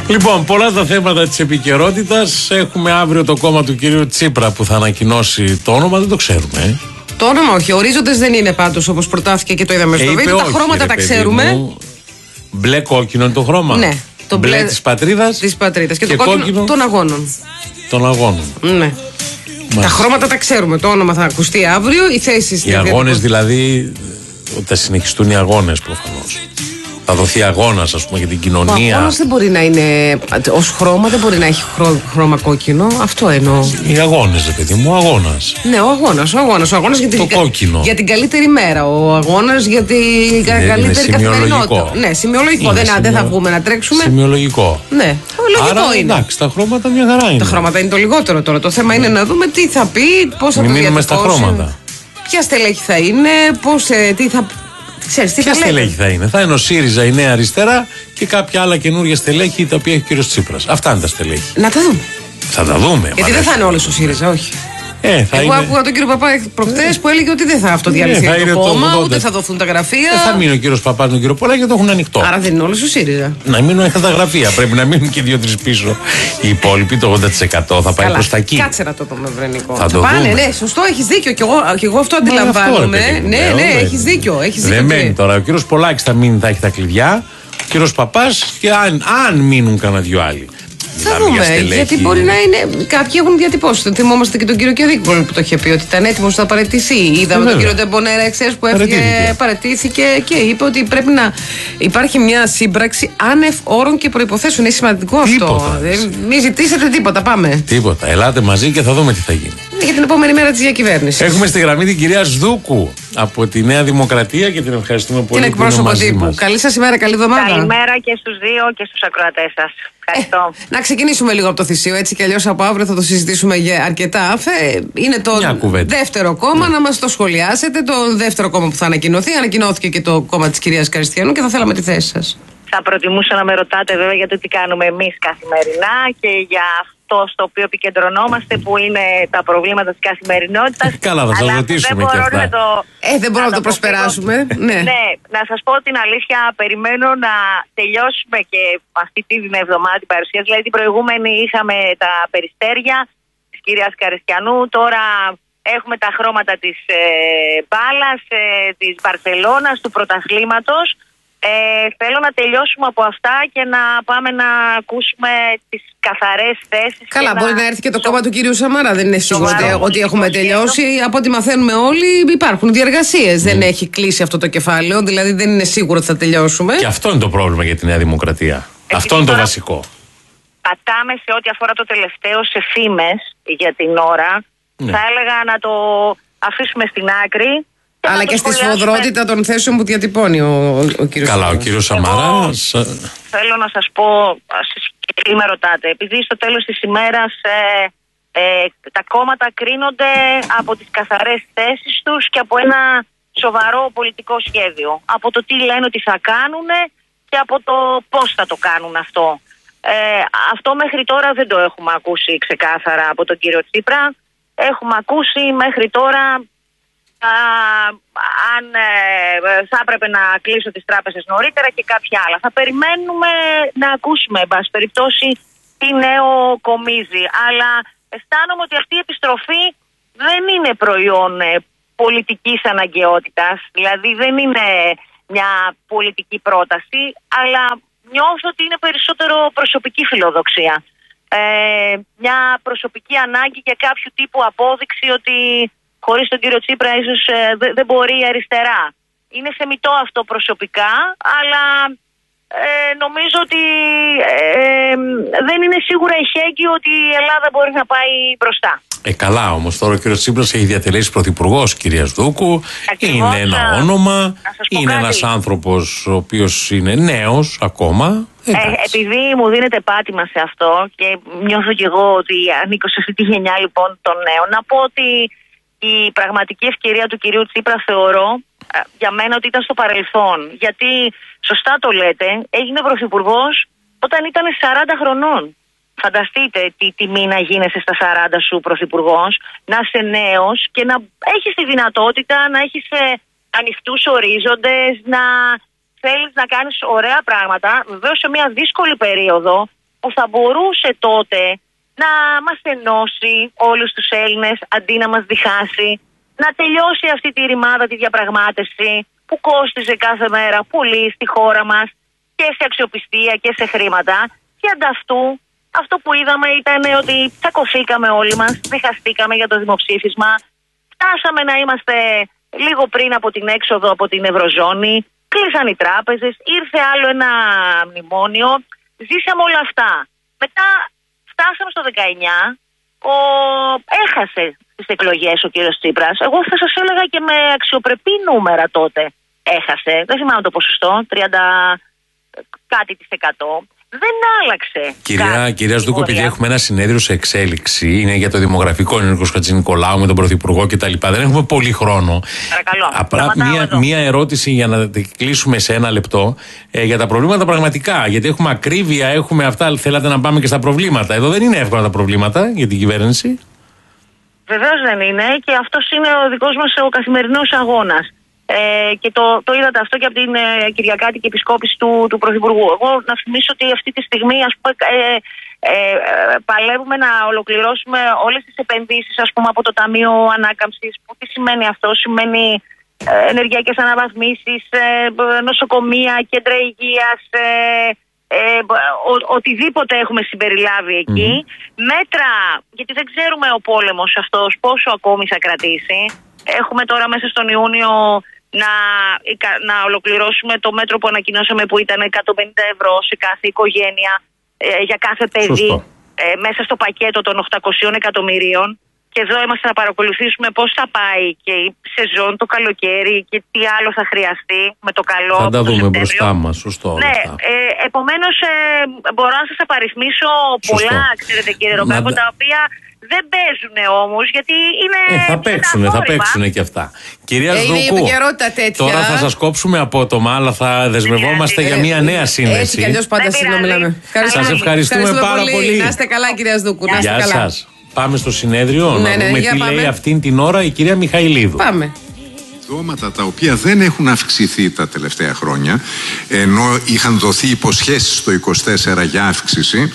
Λοιπόν, πολλά τα θέματα της επικαιρότητας. Έχουμε αύριο το κόμμα του κυρίου Τσίπρα που θα ανακοινώσει το όνομα, δεν το ξέρουμε. Το όνομα όχι. Ορίζοντες δεν είναι πάντως όπως προτάθηκε και το είδαμε στο βίντεο. Τα χρώματα τα ξέρουμε. Μπλε κόκκινο είναι το χρώμα. Ναι. Το μπλε της πατρίδας. Της πατρίδας. Και το κόκκινο των αγώνων. Των αγώνων. Ναι. Μάλιστα. Τα χρώματα τα ξέρουμε. Το όνομα θα ακουστεί αύριο. Οι θέσεις. Οι αγώνες δηλαδή. Ότι θα συνεχιστούν οι αγώνες προφανώς. Θα δοθεί αγώνας, ας πούμε, για την κοινωνία. Ο αγώνας δεν μπορεί να είναι. Ως χρώμα δεν μπορεί να έχει χρώμα κόκκινο. Αυτό εννοώ. Οι αγώνες, ρε παιδί μου, ο αγώνας. Ναι, ο αγώνας για την, κόκκινο. Για την καλύτερη μέρα. Ο αγώνας για την καλύτερη καθημερινότητα. Ναι, σημειολογικό. Δεν θα βγούμε να τρέξουμε. Σημειολογικό. Ναι, λογικό άρα, είναι. Εντάξει, τα χρώματα μια χαρά είναι. Τα χρώματα είναι το λιγότερο τώρα. Το θέμα είναι να δούμε τι θα πει, πώς θα το διατυπώσει. Μείνουμε στα χρώματα. Ποια στελέχη θα είναι, τι θα. Ποια στελέχη θα είναι? Θα είναι ο ΣΥΡΙΖΑ, η Νέα Αριστερά και κάποια άλλα καινούργια στελέχη τα οποία έχει ο κύριος Τσίπρας. Αυτά είναι τα στελέχη. Να τα δούμε. Θα τα δούμε. Γιατί δεν θα είναι όλος ο ΣΥΡΙΖΑ, όχι. Εγώ άκουγα τον κύριο Παπά προχτές που έλεγε ότι δεν θα αυτοδιαλυθεί το κόμμα, ούτε θα δοθούν τα γραφεία. Δεν θα μείνει ο κύριος Παπά τον κύριο Πολάκη και το έχουν ανοιχτό. Άρα δεν είναι όλος ο ΣΥΡΙΖΑ. Να μείνουν τα γραφεία. Πρέπει να μείνουν και 2-3 πίσω. Οι υπόλοιποι, το 80% θα πάει προς τα εκεί. Κάτσε να το δούμε, Βρενικό. Θα το πάνε, ναι, σωστό, έχεις δίκιο. Και εγώ αυτό αντιλαμβάνομαι. Ναι, έχεις δίκιο. Δεν μένει τώρα. Ο κύριος Πολάκης θα μείνει, θα έχει τα κλειδιά. Ο κύριος Παπάς και αν μείνουν κανένα δυο άλλοι. Θα δούμε, γιατί μπορεί να είναι. Κάποιοι έχουν διατυπώσει. Θυμόμαστε και τον κύριο Κιαδίκο που το είχε πει ότι ήταν έτοιμος να παραιτηθεί. Είδαμε τον κύριο Ντεμπονέρα εχθές που παραιτήθηκε και είπε ότι πρέπει να υπάρχει μια σύμπραξη άνευ όρων και προϋποθέσεων. Είναι σημαντικό αυτό. Μην ζητήσετε τίποτα, πάμε. Τίποτα. Ελάτε μαζί και θα δούμε τι θα γίνει. Για την επόμενη μέρα της διακυβέρνησης. Έχουμε στη γραμμή την κυρία Σδούκου από τη Νέα Δημοκρατία και την ευχαριστούμε πολύ. Την εκπρόσωπο τύπου. Καλή σας ημέρα, καλή εβδομάδα. Καλημέρα και στους δύο και στους ακροατές σας. Ευχαριστώ. Να ξεκινήσουμε λίγο από το θυσίο, έτσι κι αλλιώς από αύριο θα το συζητήσουμε για αρκετά. Είναι το δεύτερο κόμμα, να μας το σχολιάσετε. Το δεύτερο κόμμα που θα ανακοινωθεί. Ανακοινώθηκε και το κόμμα της κυρίας Καριστιανού και θα θέλαμε τη θέση σας. Θα προτιμούσα να με ρωτάτε βέβαια για το τι κάνουμε εμείς καθημερινά και για αυτό στο οποίο επικεντρωνόμαστε που είναι τα προβλήματα της καθημερινότητας. Καλά, θα σας ρωτήσουμε και αυτά. Δεν μπορούμε να το προσπεράσουμε. Ναι, να σας πω την αλήθεια, περιμένω να τελειώσουμε και αυτή την εβδομάδα την παρουσίαση. Δηλαδή την προηγούμενη είχαμε τα περιστέρια της κυρίας Καριστιανού, τώρα έχουμε τα χρώματα της μπάλας, της Μπαρσελόνας, του πρωταθλήματος. Θέλω να τελειώσουμε από αυτά και να πάμε να ακούσουμε τις καθαρές θέσεις. Καλά, μπορεί να έρθει και το κόμμα του κυρίου Σαμαρά. Δεν είναι σίγουρο ότι έχουμε τελειώσει. Από ό,τι μαθαίνουμε όλοι, υπάρχουν διεργασίες. Δεν έχει κλείσει αυτό το κεφάλαιο. Δηλαδή δεν είναι σίγουρο ότι θα τελειώσουμε. Και αυτό είναι το πρόβλημα για τη Νέα Δημοκρατία. Αυτό είναι το βασικό. Πατάμε σε ό,τι αφορά το τελευταίο σε φήμες για την ώρα. Θα έλεγα να το αφήσουμε στην άκρη. Αλλά και στη σφοδρότητα των θέσεων που διατυπώνει ο κύριος. Καλά, ο κύριος Σαμαράς. Θέλω να σας πω, τι με ρωτάτε, επειδή στο τέλος της ημέρας τα κόμματα κρίνονται από τις καθαρές θέσεις τους και από ένα σοβαρό πολιτικό σχέδιο. Από το τι λένε ότι θα κάνουν και από το πώς θα το κάνουν αυτό. Αυτό μέχρι τώρα δεν το έχουμε ακούσει ξεκάθαρα από τον κύριο Τσίπρα. Έχουμε ακούσει μέχρι τώρα αν θα έπρεπε να κλείσω τις τράπεζες νωρίτερα και κάποια άλλα. Θα περιμένουμε να ακούσουμε, εν πάση περιπτώσει, τι νέο κομίζει. Αλλά αισθάνομαι ότι αυτή η επιστροφή δεν είναι προϊόν πολιτικής αναγκαιότητας. Δηλαδή δεν είναι μια πολιτική πρόταση, αλλά νιώθω ότι είναι περισσότερο προσωπική φιλοδοξία. Μια προσωπική ανάγκη και κάποιο τύπου απόδειξη ότι χωρίς τον κύριο Τσίπρα ίσως δεν μπορεί η αριστερά. Είναι θεμιτό αυτό προσωπικά, αλλά νομίζω ότι δεν είναι σίγουρα εχέγγυο ότι η Ελλάδα μπορεί να πάει μπροστά. Καλά όμως τώρα ο κύριος Τσίπρας έχει διατελέσει πρωθυπουργός, κυρία Σδούκου. Είναι ένα όνομα, είναι ένας άνθρωπος ο οποίος είναι νέος ακόμα. Επειδή μου δίνετε πάτημα σε αυτό και νιώθω κι εγώ ότι ανήκω σε αυτή τη γενιά λοιπόν των νέων, να πω ότι η πραγματική ευκαιρία του κυρίου Τσίπρα θεωρώ για μένα ότι ήταν στο παρελθόν. Γιατί, σωστά το λέτε, έγινε πρωθυπουργός όταν ήταν 40 χρονών. Φανταστείτε τι τιμή να γίνεσαι στα 40 σου πρωθυπουργός, να είσαι νέος και να έχεις τη δυνατότητα να έχεις ανοιχτούς ορίζοντες, να θέλεις να κάνεις ωραία πράγματα. Βεβαίως σε μια δύσκολη περίοδο θα μπορούσε τότε να μας ενώσει όλους τους Έλληνες αντί να μας διχάσει, να τελειώσει αυτή τη ρημάδα, τη διαπραγμάτευση που κόστιζε κάθε μέρα πολύ στη χώρα μας και σε αξιοπιστία και σε χρήματα. Και ανταυτού αυτό που είδαμε ήταν ότι τσακωθήκαμε όλοι μας, διχαστήκαμε για το δημοψήφισμα, φτάσαμε να είμαστε λίγο πριν από την έξοδο από την Ευρωζώνη, κλείσαν οι τράπεζες, ήρθε άλλο ένα μνημόνιο, ζήσαμε όλα αυτά. Μετά φτάσαμε στο 19, έχασε στις εκλογές ο κύριος Τσίπρας. Εγώ θα σας έλεγα και με αξιοπρεπή νούμερα τότε έχασε. Δεν θυμάμαι το ποσοστό, 30 κάτι της 100. Δεν άλλαξε. Κυρία Σδούκο, επειδή έχουμε ένα συνέδριο σε εξέλιξη, είναι για το δημογραφικό, είναι ο Νίκος Χατζηνικολάου με τον Πρωθυπουργό κτλ. Δεν έχουμε πολύ χρόνο. Παρακαλώ. Απλά μία ερώτηση για να κλείσουμε σε ένα λεπτό για τα προβλήματα πραγματικά. Γιατί έχουμε ακρίβεια, έχουμε αυτά. Θέλατε να πάμε και στα προβλήματα. Εδώ δεν είναι εύκολα τα προβλήματα για την κυβέρνηση. Βεβαίως δεν είναι, και αυτός είναι ο δικός μας ο καθημερινός αγώνας. Και το είδατε αυτό και από την Κυριακάτικη επισκόπηση του Πρωθυπουργού. Εγώ να θυμίσω ότι αυτή τη στιγμή παλεύουμε να ολοκληρώσουμε όλες τις επενδύσεις, ας πούμε, από το Ταμείο Ανάκαμψης. Που τι σημαίνει αυτό? Σημαίνει ενεργειακές αναβαθμίσεις, νοσοκομεία, κέντρα υγείας, οτιδήποτε έχουμε συμπεριλάβει εκεί. Μέτρα, γιατί δεν ξέρουμε ο πόλεμος αυτός πόσο ακόμη θα κρατήσει. Έχουμε τώρα μέσα στον Ιούνιο να ολοκληρώσουμε το μέτρο που ανακοινώσαμε, που ήταν 150 ευρώ σε κάθε οικογένεια για κάθε παιδί, μέσα στο πακέτο των 800 εκατομμυρίων. Και εδώ είμαστε να παρακολουθήσουμε πώς θα πάει και η σεζόν το καλοκαίρι και τι άλλο θα χρειαστεί με το καλό. Θα τα δούμε μπροστά μας, σωστό. Ναι, επομένως μπορώ να σας απαριθμίσω πολλά, ξέρετε κύριε Ρομπέκο, τα οποία δεν παίζουν όμως, γιατί είναι. Θα παίξουν και αυτά. Κυρία Σδούκου, τώρα θα σας κόψουμε απότομα, αλλά θα δεσμευόμαστε για μια νέα σύνδεση. Έτσι κι αλλιώς πάντα συνομιλάμε. Σας ευχαριστούμε πάρα πολύ. Να είστε καλά, κυρία Σδούκου. Γεια σας. Πάμε στο συνέδριο να δούμε τι λέει αυτήν την ώρα η κυρία Μιχαηλίδου. Πάμε. Επιδόματα τα οποία δεν έχουν αυξηθεί τα τελευταία χρόνια, ενώ είχαν δοθεί υποσχέσεις στο 24 για αύξηση,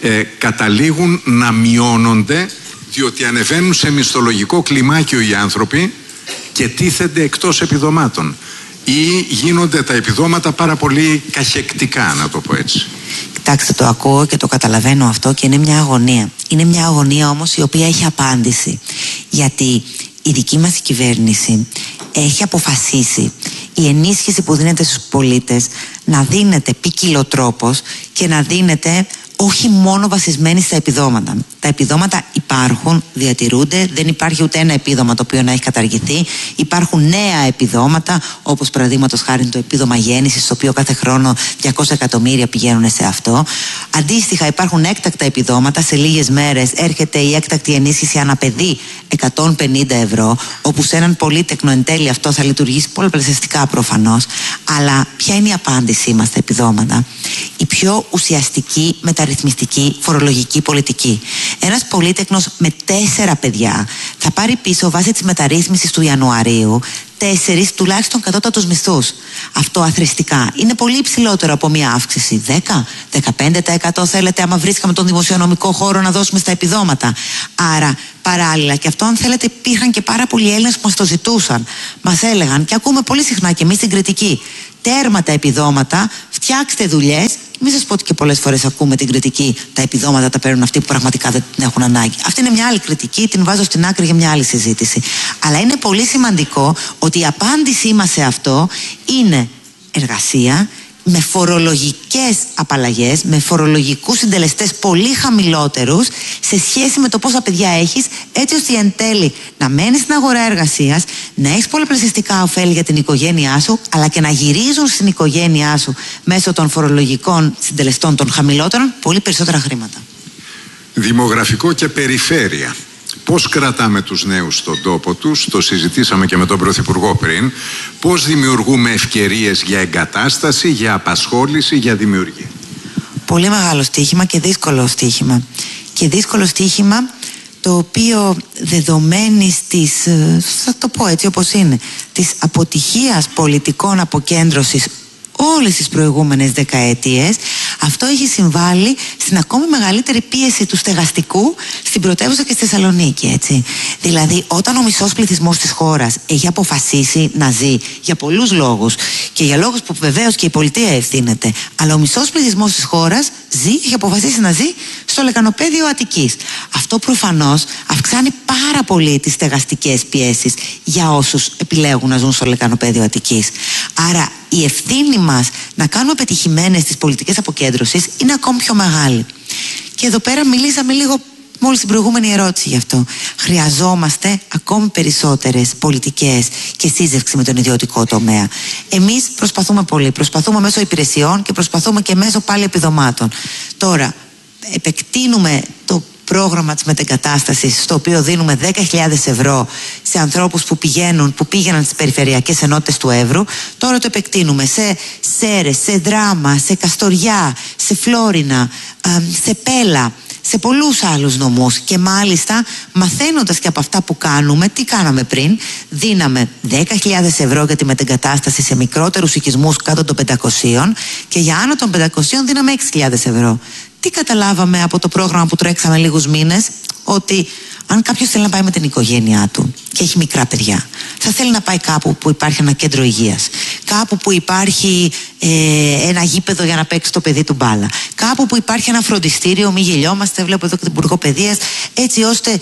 καταλήγουν να μειώνονται, διότι ανεβαίνουν σε μισθολογικό κλιμάκιο οι άνθρωποι και τίθενται εκτός επιδομάτων, ή γίνονται τα επιδόματα πάρα πολύ καχεκτικά, να το πω έτσι. Κοιτάξτε, το ακούω και το καταλαβαίνω αυτό και είναι μια αγωνία. Είναι μια αγωνία όμως η οποία έχει απάντηση. Γιατί η δική μας κυβέρνηση έχει αποφασίσει η ενίσχυση που δίνεται στους πολίτες να δίνεται ποικιλοτρόπως και να δίνεται όχι μόνο βασισμένη στα επιδόματα. Τα επιδόματα υπάρχουν, διατηρούνται, δεν υπάρχει ούτε ένα επίδομα το οποίο να έχει καταργηθεί. Υπάρχουν νέα επιδόματα, όπως παραδείγματος χάρη το επίδομα γέννησης, το οποίο κάθε χρόνο 200 εκατομμύρια πηγαίνουν σε αυτό. Αντίστοιχα, υπάρχουν έκτακτα επιδόματα. Σε λίγες μέρες έρχεται η έκτακτη ενίσχυση αναπαιδί 150 ευρώ, όπου σε έναν πολύτεκνο εν τέλει αυτό θα λειτουργήσει πολλαπλασιαστικά προφανώς. Αλλά ποια είναι η απάντησή μας στα επιδόματα? Η πιο ουσιαστική μεταρρυθμιστική φορολογική πολιτική. Ένας πολύτεκνος με 4 παιδιά θα πάρει πίσω βάσει της μεταρρύθμισης του Ιανουαρίου 4 τουλάχιστον κατώτατους μισθούς. Αυτό αθροιστικά είναι πολύ υψηλότερο από μια αύξηση 10-15% θέλετε, άμα βρίσκαμε τον δημοσιονομικό χώρο να δώσουμε στα επιδόματα. Άρα παράλληλα, και αυτό αν θέλετε υπήρχαν και πάρα πολλοί Έλληνες που μας το ζητούσαν. Μας έλεγαν, και ακούμε πολύ συχνά και εμείς την κριτική, τέρμα τα επιδόματα, φτιάξτε δουλειές. Μην σας πω ότι και πολλές φορές ακούμε την κριτική, τα επιδόματα τα παίρνουν αυτοί που πραγματικά δεν την έχουν ανάγκη. Αυτή είναι μια άλλη κριτική, την βάζω στην άκρη για μια άλλη συζήτηση. Αλλά είναι πολύ σημαντικό ότι η απάντησή μας σε αυτό είναι εργασία, με φορολογικές απαλλαγές, με φορολογικούς συντελεστές πολύ χαμηλότερους σε σχέση με το πόσα παιδιά έχεις, έτσι ώστε εν τέλει να μένεις στην αγορά εργασίας, να έχεις πολλαπλασιαστικά ωφέλη για την οικογένειά σου, αλλά και να γυρίζουν στην οικογένειά σου μέσω των φορολογικών συντελεστών των χαμηλότερων πολύ περισσότερα χρήματα. Δημογραφικό και περιφέρεια. Πώς κρατάμε τους νέους στον τόπο τους, το συζητήσαμε και με τον Πρωθυπουργό πριν, πώς δημιουργούμε ευκαιρίες για εγκατάσταση, για απασχόληση, για δημιουργία. Πολύ μεγάλο στοίχημα και δύσκολο στοίχημα. Και δύσκολο στοίχημα το οποίο δεδομένης της, θα το πω έτσι όπως είναι, της αποτυχίας πολιτικών αποκέντρωσης όλες τις προηγούμενες δεκαετίες, Αυτό έχει συμβάλει στην ακόμη μεγαλύτερη πίεση του στεγαστικού στην πρωτεύουσα και στη Θεσσαλονίκη, έτσι. Δηλαδή, όταν ο μισός πληθυσμός της χώρας έχει αποφασίσει να ζει για πολλούς λόγους και για λόγους που βεβαίως και η πολιτεία ευθύνεται, αλλά ο μισός πληθυσμός της χώρας έχει αποφασίσει να ζει στο λεκανοπέδιο Αττικής. Αυτό προφανώς αυξάνει πάρα πολύ τις στεγαστικές πιέσεις για όσους επιλέγουν να ζουν στο λεκανοπέδιο Αττικής. Άρα η ευθύνη μας να κάνουμε πετυχημένες τις πολιτικές αποκέντρωσης είναι ακόμη πιο μεγάλη. Και εδώ πέρα μιλήσαμε λίγο μόλις στην προηγούμενη ερώτηση γι' αυτό. Χρειαζόμαστε ακόμη περισσότερες πολιτικές και σύζευξη με τον ιδιωτικό τομέα. Εμείς προσπαθούμε πολύ. Προσπαθούμε μέσω υπηρεσιών και προσπαθούμε και μέσω πάλι επιδομάτων. Τώρα, επεκτείνουμε το πρόγραμμα της μετεγκατάστασης, στο οποίο δίνουμε 10.000 ευρώ σε ανθρώπους που πήγαιναν στις περιφερειακές ενότητες του Εύρου. Τώρα το επεκτείνουμε σε Σέρρες, σε Δράμα, σε Καστοριά, σε Φλόρινα, σε Πέλα, σε πολλούς άλλους νομούς. Και μάλιστα, μαθαίνοντας και από αυτά που κάνουμε, τι κάναμε πριν? Δίναμε 10.000 ευρώ για τη μετεγκατάσταση σε μικρότερους οικισμούς κάτω των 500 και για άνω των 500 δίναμε 6.000 ευρώ. Τι καταλάβαμε από το πρόγραμμα που τρέξαμε λίγους μήνες? Ότι αν κάποιος θέλει να πάει με την οικογένειά του και έχει μικρά παιδιά, θα θέλει να πάει κάπου που υπάρχει ένα κέντρο υγείας, κάπου που υπάρχει ένα γήπεδο για να παίξει το παιδί του μπάλα, κάπου που υπάρχει ένα φροντιστήριο, μη γελιόμαστε, βλέπω εδώ και την Υπουργό Παιδείας, έτσι ώστε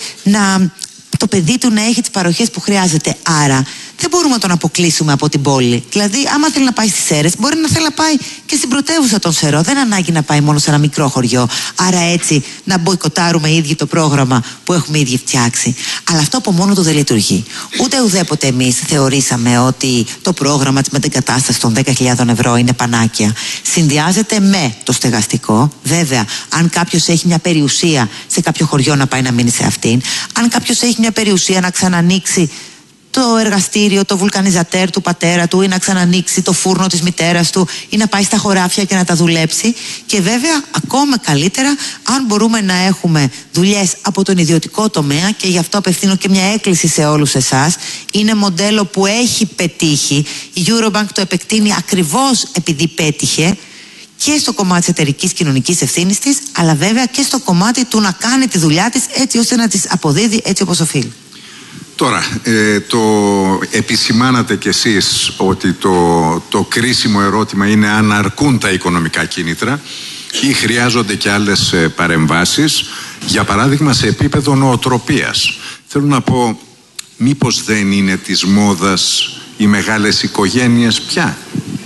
το παιδί του να έχει τις παροχές που χρειάζεται. Άρα δεν μπορούμε να τον αποκλείσουμε από την πόλη. Δηλαδή, άμα θέλει να πάει στις Σέρρες, μπορεί να θέλει να πάει και στην πρωτεύουσα των Σερών. Δεν ανάγκη να πάει μόνο σε ένα μικρό χωριό. Άρα έτσι να μποϊκοτάρουμε οι ίδιοι το πρόγραμμα που έχουμε ήδη φτιάξει. Αλλά αυτό από μόνο του δεν λειτουργεί. Ούτε ουδέποτε εμείς θεωρήσαμε ότι το πρόγραμμα της μετεγκατάστασης των 10.000 ευρώ είναι πανάκια. Συνδυάζεται με το στεγαστικό. Βέβαια, αν κάποιος έχει μια περιουσία σε κάποιο χωριό, να πάει να μείνει σε αυτήν. Αν κάποιος έχει μια περιουσία, να ξανανοίξει το εργαστήριο, το βουλκανιζατέρ του πατέρα του ή να ξανανοίξει το φούρνο της μητέρας του ή να πάει στα χωράφια και να τα δουλέψει. Και βέβαια ακόμα καλύτερα αν μπορούμε να έχουμε δουλειές από τον ιδιωτικό τομέα, και γι' αυτό απευθύνω και μια έκκληση σε όλους εσάς. Είναι μοντέλο που έχει πετύχει. Η Eurobank το επεκτείνει ακριβώς επειδή πέτυχε και στο κομμάτι της εταιρικής κοινωνικής ευθύνης της, αλλά βέβαια και στο κομμάτι του να κάνει τη δουλειά της έτσι ώστε να της αποδίδει έτσι όπως οφείλει. Τώρα, το επισημάνατε κι εσείς ότι το κρίσιμο ερώτημα είναι αν αρκούν τα οικονομικά κίνητρα ή χρειάζονται και άλλες παρεμβάσεις, για παράδειγμα σε επίπεδο νοοτροπίας. Θέλω να πω, μήπως δεν είναι της μόδας οι μεγάλες οικογένειες πια?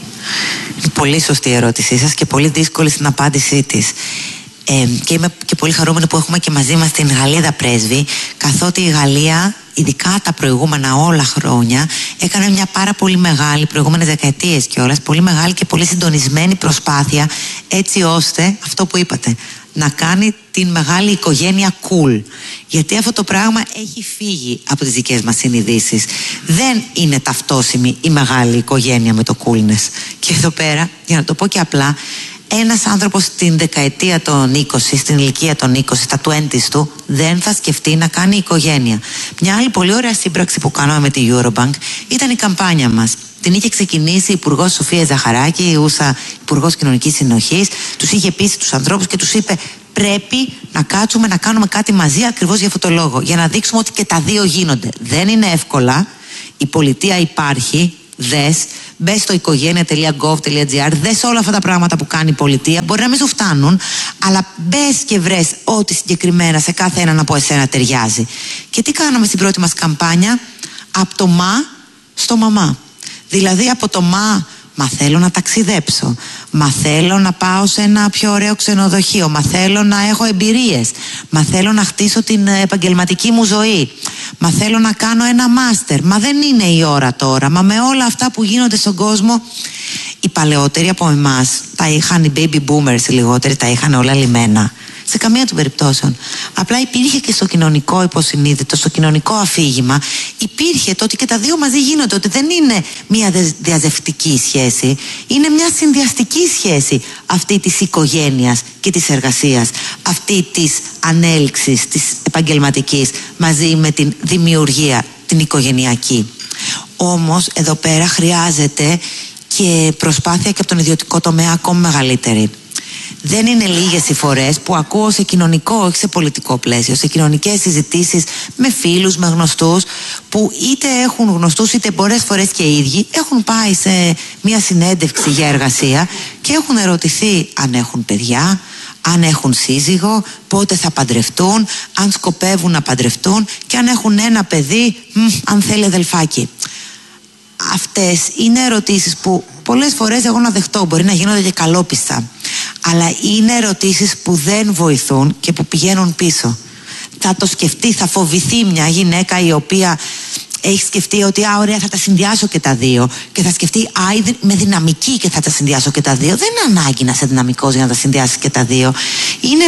Πολύ σωστή η ερώτησή σας και πολύ δύσκολη στην απάντησή της. Και είμαι και πολύ χαρούμενη που έχουμε και μαζί μας την Γαλλίδα πρέσβη, καθότι η Γαλλία, ειδικά τα προηγούμενα όλα χρόνια, έκανε μια πάρα πολύ μεγάλη, προηγούμενες δεκαετίες κιόλας, πολύ μεγάλη και πολύ συντονισμένη προσπάθεια, έτσι ώστε αυτό που είπατε, να κάνει την μεγάλη οικογένεια cool. Γιατί αυτό το πράγμα έχει φύγει από τις δικές μας συνειδήσεις. Δεν είναι ταυτόσιμη η μεγάλη οικογένεια με το coolness. Και εδώ πέρα, για να το πω και απλά, ένας άνθρωπος στην δεκαετία των 20, στην ηλικία των 20, στα 20's του, δεν θα σκεφτεί να κάνει οικογένεια. Μια άλλη πολύ ωραία σύμπραξη που κάναμε με τη Eurobank ήταν η καμπάνια μας. Την είχε ξεκινήσει η Υπουργός Σοφία Ζαχαράκη, η Υπουργός Κοινωνικής Συνοχής. Τους είχε πείσει τους ανθρώπους και τους είπε: πρέπει να κάτσουμε να κάνουμε κάτι μαζί ακριβώς για αυτό το λόγο. Για να δείξουμε ότι και τα δύο γίνονται. Δεν είναι εύκολα. Η πολιτεία υπάρχει. Μπες στο οικογένεια.gov.gr, δες όλα αυτά τα πράγματα που κάνει η πολιτεία. Μπορεί να μην σου φτάνουν, αλλά μπες και βρες ό,τι συγκεκριμένα σε κάθε έναν από εσένα ταιριάζει. Και τι κάναμε στην πρώτη μας καμπάνια? Από το μα στο μαμά. Δηλαδή από το μα θέλω να ταξιδέψω, μα θέλω να πάω σε ένα πιο ωραίο ξενοδοχείο, μα θέλω να έχω εμπειρίες, μα θέλω να χτίσω την επαγγελματική μου ζωή, μα θέλω να κάνω ένα μάστερ. Μα δεν είναι η ώρα τώρα. Μα με όλα αυτά που γίνονται στον κόσμο, οι παλαιότεροι από εμάς τα είχαν, οι baby boomers οι λιγότεροι τα είχαν όλα λιμένα. Σε καμία των περιπτώσεων. Απλά υπήρχε και στο κοινωνικό υποσυνείδητο, στο κοινωνικό αφήγημα, υπήρχε το ότι και τα δύο μαζί γίνονται, ότι δεν είναι μια διαζευτική σχέση, είναι μια συνδυαστική σχέση αυτή της οικογένειας και της εργασίας, αυτή της ανέλυξης, της επαγγελματικής, μαζί με την δημιουργία, την οικογενειακή. Όμως εδώ πέρα χρειάζεται και προσπάθεια και από τον ιδιωτικό τομέα ακόμη μεγαλύτερη. Δεν είναι λίγες οι φορές που ακούω σε κοινωνικό, όχι σε πολιτικό πλαίσιο, σε κοινωνικές συζητήσεις με φίλους, με γνωστούς, που είτε έχουν γνωστούς είτε πολλές φορές και οι ίδιοι έχουν πάει σε μια συνέντευξη για εργασία και έχουν ερωτηθεί αν έχουν παιδιά, αν έχουν σύζυγο, πότε θα παντρευτούν, αν σκοπεύουν να παντρευτούν και αν έχουν ένα παιδί, αν θέλει αδελφάκι. Αυτές είναι ερωτήσεις που πολλές φορές εγώ να δεχτώ, μπορεί να γίνονται και καλόπιστα, αλλά είναι ερωτήσεις που δεν βοηθούν και που πηγαίνουν πίσω. Θα το σκεφτεί, θα φοβηθεί μια γυναίκα η οποία έχει σκεφτεί ότι ωραία, θα τα συνδυάσω και τα δύο, και θα σκεφτεί με δυναμική και θα τα συνδυάσω και τα δύο. Δεν είναι ανάγκη να είσαι δυναμικός για να τα συνδυάσεις και τα δύο. Είναι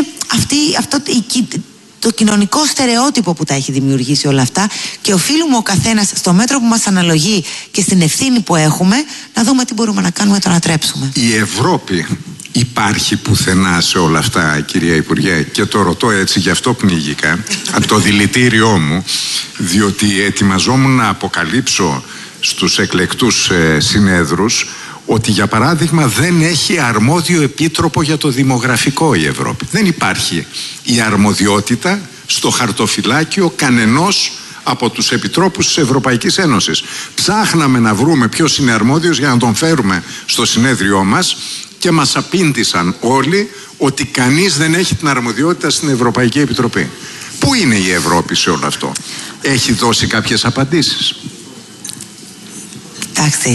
το κοινωνικό στερεότυπο που τα έχει δημιουργήσει όλα αυτά, και οφείλουμε ο καθένας στο μέτρο που μας αναλογεί και στην ευθύνη που έχουμε να δούμε τι μπορούμε να κάνουμε να το ανατρέψουμε. Η Ευρώπη υπάρχει πουθενά σε όλα αυτά, κυρία Υπουργέ, και το ρωτώ έτσι γι' αυτό πνιγικά από το δηλητήριό μου, διότι ετοιμαζόμουν να αποκαλύψω στους εκλεκτούς συνέδρους ότι για παράδειγμα δεν έχει αρμόδιο επίτροπο για το δημογραφικό η Ευρώπη. Δεν υπάρχει η αρμοδιότητα στο χαρτοφυλάκιο κανενός από τους επιτρόπους της Ευρωπαϊκής Ένωσης. Ψάχναμε να βρούμε ποιος είναι αρμόδιος για να τον φέρουμε στο συνέδριό μας και μας απήντησαν όλοι ότι κανείς δεν έχει την αρμοδιότητα στην Ευρωπαϊκή Επιτροπή. Πού είναι η Ευρώπη σε όλο αυτό? Έχει δώσει κάποιες απαντήσεις? Κοιτάξτε,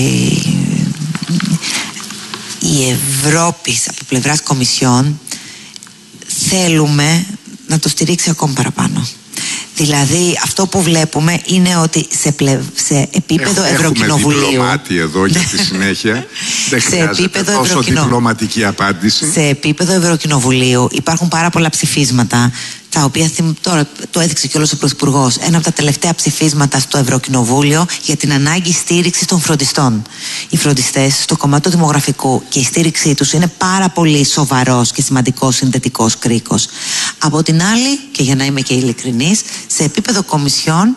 η Ευρώπη από πλευράς Κομισιόν θέλουμε να το στηρίξει ακόμη παραπάνω. Δηλαδή αυτό που βλέπουμε είναι ότι σε επίπεδο Ευρωκοινοβουλίου... Έχουμε διπλωμάτη εδώ για τη συνέχεια. Δεν χρειάζεται τόσο διπλωματική απάντηση. Σε επίπεδο Ευρωκοινοβουλίου υπάρχουν πάρα πολλά ψηφίσματα, τα οποία τώρα το έδειξε κιόλας ο Πρωθυπουργός. Ένα από τα τελευταία ψηφίσματα στο Ευρωκοινοβούλιο για την ανάγκη στήριξης των φροντιστών. Οι φροντιστές στο κομμάτι του δημογραφικού και η στήριξή τους είναι πάρα πολύ σοβαρός και σημαντικός συνδετικός κρίκος. Από την άλλη, και για να είμαι και ειλικρινής, σε επίπεδο Κομισιόν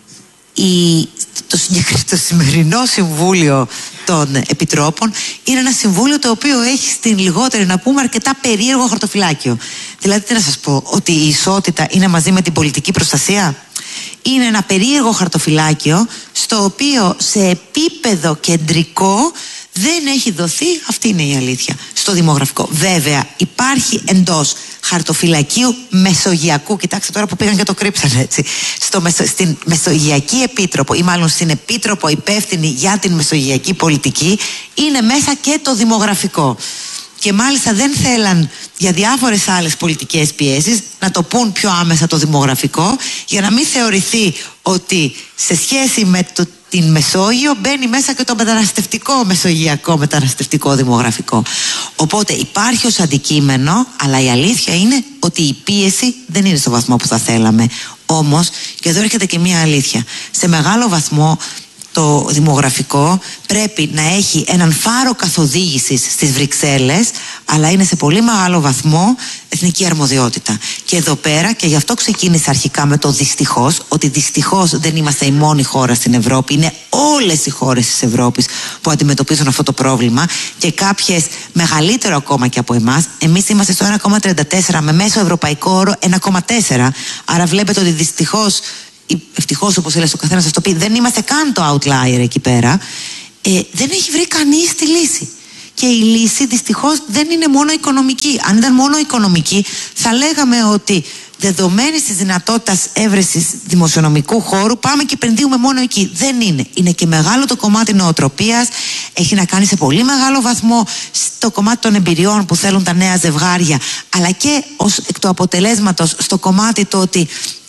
το σημερινό Συμβούλιο των Επιτρόπων είναι ένα συμβούλιο το οποίο έχει στην λιγότερη, να πούμε, αρκετά περίεργο χαρτοφυλάκιο. Δηλαδή, τι να σας πω, ότι η ισότητα είναι μαζί με την πολιτική προστασία? Είναι ένα περίεργο χαρτοφυλάκιο στο οποίο σε επίπεδο κεντρικό δεν έχει δοθεί, αυτή είναι η αλήθεια, στο δημογραφικό. Βέβαια υπάρχει εντός χαρτοφυλακίου μεσογειακού, κοιτάξτε τώρα που πήγαν και το κρύψαν έτσι, στην Μεσογειακή Επίτροπο, ή μάλλον στην Επίτροπο υπεύθυνη για την Μεσογειακή Πολιτική, είναι μέσα και το δημογραφικό. Και μάλιστα δεν θέλαν για διάφορες άλλες πολιτικές πιέσεις να το πούν πιο άμεσα το δημογραφικό, για να μην θεωρηθεί ότι σε σχέση με την Μεσόγειο μπαίνει μέσα και το μεταναστευτικό, μεσογειακό μεταναστευτικό δημογραφικό. Οπότε υπάρχει ως αντικείμενο, αλλά η αλήθεια είναι ότι η πίεση δεν είναι στο βαθμό που θα θέλαμε. Όμως, και εδώ έρχεται και μία αλήθεια, σε μεγάλο βαθμό το δημογραφικό πρέπει να έχει έναν φάρο καθοδήγησης στις Βρυξέλλες, αλλά είναι σε πολύ μεγάλο βαθμό εθνική αρμοδιότητα. Και εδώ πέρα, και γι' αυτό ξεκίνησε αρχικά με το δυστυχώς, ότι δυστυχώς δεν είμαστε η μόνη χώρα στην Ευρώπη, είναι όλες οι χώρες της Ευρώπης που αντιμετωπίζουν αυτό το πρόβλημα, και κάποιες μεγαλύτερο ακόμα και από εμάς. Εμείς είμαστε στο 1,34 με μέσο ευρωπαϊκό όρο 1,4, άρα βλέπετε ότι δυστυχώς, ευτυχώς όπως έλεγε ο καθένας σας το πει, δεν είμαστε καν το outlier εκεί πέρα. Δεν έχει βρει κανείς τη λύση. Και η λύση δυστυχώς δεν είναι μόνο οικονομική. Αν ήταν μόνο οικονομική, θα λέγαμε ότι δεδομένης της δυνατότητας έβρεσης δημοσιονομικού χώρου πάμε και επενδύουμε μόνο εκεί. Δεν είναι. Είναι και μεγάλο το κομμάτι νοοτροπίας. Έχει να κάνει σε πολύ μεγάλο βαθμό στο κομμάτι των εμπειριών που θέλουν τα νέα ζευγάρια, αλλά και ως εκ του αποτελέσματος στο κομμάτι το ότι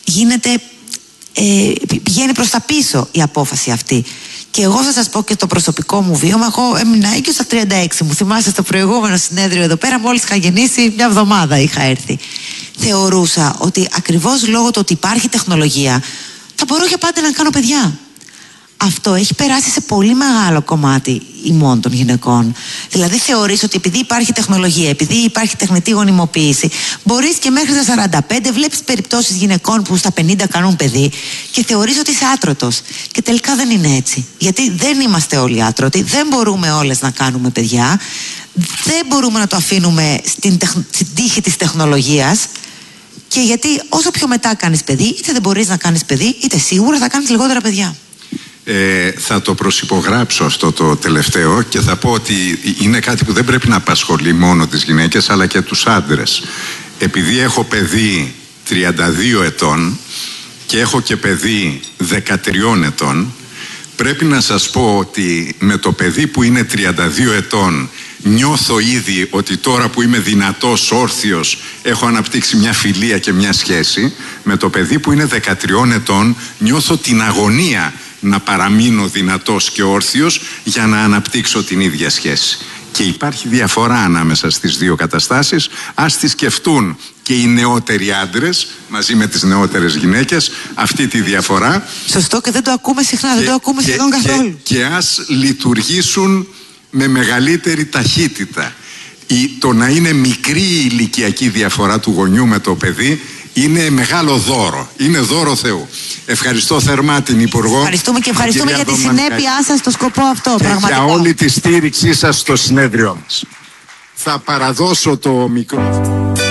πηγαίνει προς τα πίσω η απόφαση αυτή. Και εγώ θα σας πω και το προσωπικό μου βίωμα. Εγώ έμεινα έγκυος στα 36 μου. Θυμάστε στο προηγούμενο συνέδριο εδώ πέρα, μόλις είχα γεννήσει, μια εβδομάδα είχα έρθει. Θεωρούσα ότι ακριβώς λόγω του ότι υπάρχει τεχνολογία θα μπορώ για πάντα να κάνω παιδιά. αυτό έχει περάσει σε πολύ μεγάλο κομμάτι ημών των γυναικών. Δηλαδή θεωρείς ότι επειδή υπάρχει τεχνολογία, επειδή υπάρχει τεχνητή γονιμοποίηση, μπορείς και μέχρι τα 45 βλέπεις περιπτώσεις γυναικών που στα 50 κάνουν παιδί και θεωρείς ότι είσαι άτρωτος. Και τελικά δεν είναι έτσι. Γιατί δεν είμαστε όλοι άτρωτοι, δεν μπορούμε όλες να κάνουμε παιδιά, δεν μπορούμε να το αφήνουμε στην τύχη της τεχνολογίας. Και γιατί όσο πιο μετά κάνεις παιδί, είτε δεν μπορείς να κάνεις παιδί, είτε σίγουρα θα κάνεις λιγότερα παιδιά. Θα το προσυπογράψω αυτό το τελευταίο και θα πω ότι είναι κάτι που δεν πρέπει να απασχολεί μόνο τις γυναίκες αλλά και τους άντρες. Επειδή έχω παιδί 32 ετών και έχω και παιδί 13 ετών, πρέπει να σας πω ότι με το παιδί που είναι 32 ετών νιώθω ήδη ότι τώρα που είμαι δυνατός, όρθιος, έχω αναπτύξει μια φιλία και μια σχέση. Με το παιδί που είναι 13 ετών νιώθω την αγωνία να παραμείνω δυνατός και όρθιος για να αναπτύξω την ίδια σχέση. Και υπάρχει διαφορά ανάμεσα στις δύο καταστάσεις. Ας τη σκεφτούν και οι νεότεροι άντρες μαζί με τις νεότερες γυναίκες αυτή τη διαφορά. Σωστό, και δεν το ακούμε συχνά, δεν το ακούμε σχεδόν καθόλου. Και ας λειτουργήσουν με μεγαλύτερη ταχύτητα. Το να είναι μικρή η ηλικιακή διαφορά του γονιού με το παιδί είναι μεγάλο δώρο. Είναι δώρο Θεού. Ευχαριστώ θερμά την Υπουργό. Ευχαριστούμε και ευχαριστούμε για τη συνέπειά σας στο σκοπό αυτό. Και για όλη τη στήριξή σας στο συνέδριό μας. Θα παραδώσω το μικρόφωνο.